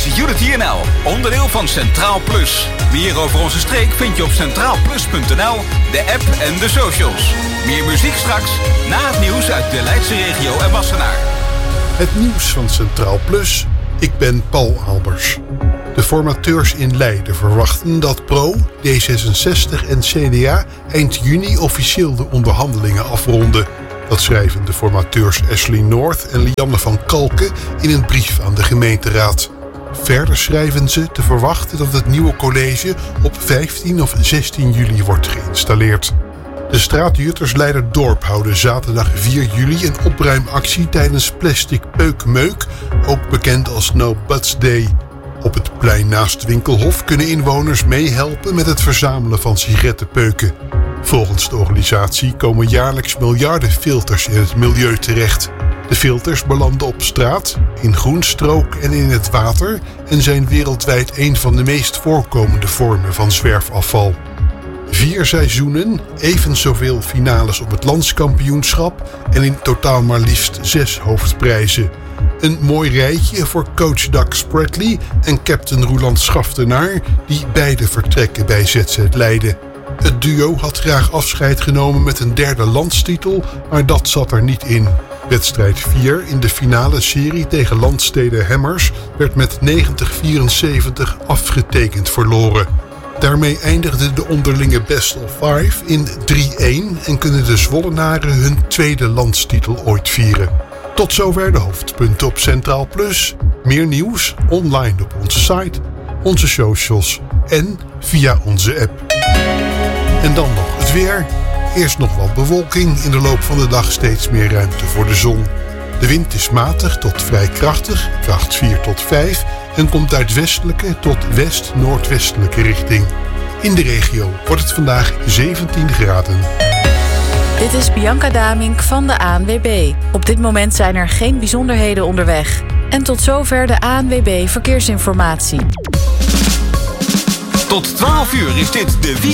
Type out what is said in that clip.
is Unity NL, onderdeel van Centraal Plus. Meer over onze streek vind je op centraalplus.nl, de app en de socials. Meer muziek straks, na het nieuws uit de Leidse regio en Wassenaar. Het nieuws van Centraal Plus. Ik ben Paul Albers. De formateurs in Leiden verwachten dat PRO, D66 en CDA eind juni officieel de onderhandelingen afronden. Dat schrijven de formateurs Ashley North en Lianne van Kalken in een brief aan de gemeenteraad. Verder schrijven ze te verwachten dat het nieuwe college op 15 of 16 juli wordt geïnstalleerd. De straatjuttersleiderdorp houden zaterdag 4 juli een opruimactie tijdens Plastic Peukmeuk, ook bekend als No Butts Day. Op het plein naast Winkelhof kunnen inwoners meehelpen met het verzamelen van sigarettenpeuken. Volgens de organisatie komen jaarlijks miljarden filters in het milieu terecht. De filters belanden op straat, in groenstrook en in het water en zijn wereldwijd een van de meest voorkomende vormen van zwerfafval. 4 seizoenen, even zoveel finales op het landskampioenschap en in totaal maar liefst 6 hoofdprijzen. Een mooi rijtje voor coach Doug Spradley en captain Roeland Schaftenaar, die beide vertrekken bij ZZ Leiden. Het duo had graag afscheid genomen met een 3e landstitel, maar dat zat er niet in. Wedstrijd 4 in de finale serie tegen Landstede Hammers werd met 90-74 afgetekend verloren. Daarmee eindigde de onderlinge best of 5 in 3-1 en kunnen de Zwollenaren hun 2e landstitel ooit vieren. Tot zover de hoofdpunten op Centraal Plus. Meer nieuws online op onze site, onze socials en via onze app. En dan nog het weer. Eerst nog wat bewolking, in de loop van de dag steeds meer ruimte voor de zon. De wind is matig tot vrij krachtig, kracht 4 tot 5... en komt uit westelijke tot west-noordwestelijke richting. In de regio wordt het vandaag 17 graden. Dit is Bianca Damink van de ANWB. Op dit moment zijn er geen bijzonderheden onderweg. En tot zover de ANWB Verkeersinformatie. Tot 12 uur is dit de